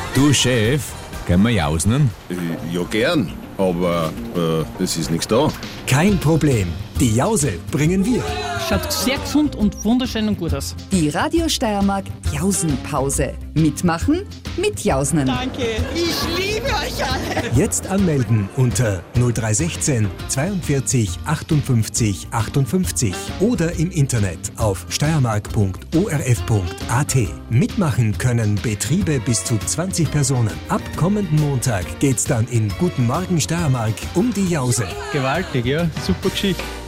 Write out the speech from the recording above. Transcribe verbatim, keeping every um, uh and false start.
Du Chef, können wir jausen? Äh, ja, gern, aber äh, es ist nichts da. Kein Problem, die Jause bringen wir. Schaut sehr gesund und wunderschön und gut aus. Die Radio Steiermark Jausenpause. Mitmachen, mitjausnen. Danke, ich liebe euch alle. Jetzt anmelden unter null drei eins sechs zweiundvierzig achtundfünfzig achtundfünfzig oder im Internet auf steiermark punkt o r f punkt a t. Mitmachen können Betriebe bis zu zwanzig Personen. Ab kommenden Montag geht's dann in Guten Morgen Steiermark um die Jause. Gewaltig, ja, super Geschichte.